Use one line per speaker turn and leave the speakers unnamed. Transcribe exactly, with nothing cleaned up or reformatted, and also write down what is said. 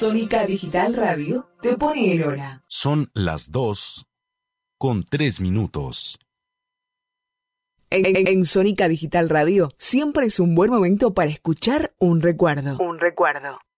Sónica Digital Radio te pone el hora.
Son las dos con tres minutos.
En, en, en Sónica Digital Radio siempre es un buen momento para escuchar un recuerdo. Un recuerdo.